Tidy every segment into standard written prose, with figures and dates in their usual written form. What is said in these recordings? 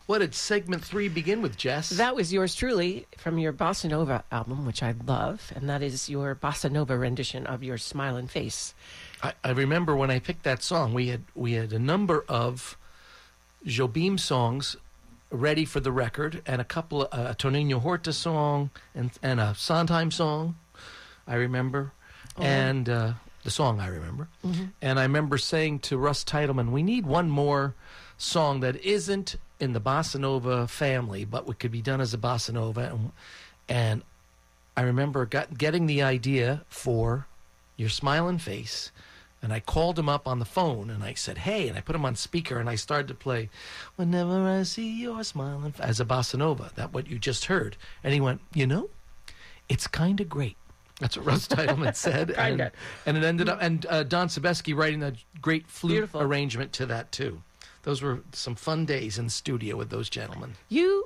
What did segment 3 begin with, Jess? That was yours truly from your Bossa Nova album, which I love, and that is your Bossa Nova rendition of Your Smiling Face. I remember when I picked that song, we had a number of Jobim songs ready for the record, and a couple of a Toninho Horta song and a Sondheim song, I remember, and the song I remember. And I remember saying to Russ Titleman, we need one more song that isn't in the Bossa Nova family, but what could be done as a Bossa Nova. And I remember getting the idea for Your Smiling Face, and I called him up on the phone, and I said, hey, and I put him on speaker, and I started to play Whenever I See Your Smiling Face as a Bossa Nova, that what you just heard. And he went, it's kind of great. That's what Russ Titleman said. And it ended up, and Don Sebesky writing a great flute arrangement to that, too. Those were some fun days in the studio with those gentlemen. You're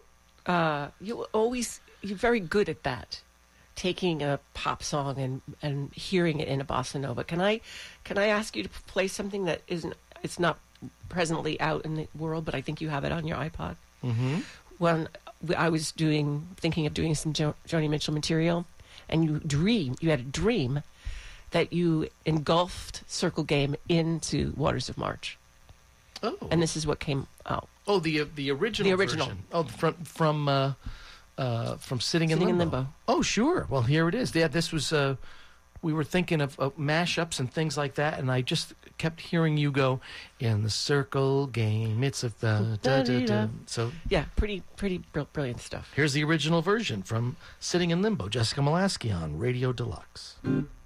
very good at that, taking a pop song and hearing it in a bossa nova. Can I ask you to play something that it's not presently out in the world, but I think you have it on your iPod? Mm-hmm. When I was thinking of doing some Joni Mitchell material, and you had a dream that you engulfed Circle Game into Waters of March. Oh. And this is what came out. Oh, the original version. Oh, from Sitting in Limbo. Oh, sure. Well, here it is. Yeah, this was. We were thinking of mashups and things like that, and I just kept hearing you go in the Circle Game. It's a da-da-da. So yeah, pretty brilliant stuff. Here's the original version from Sitting in Limbo. Jessica Molaski on Radio Deluxe.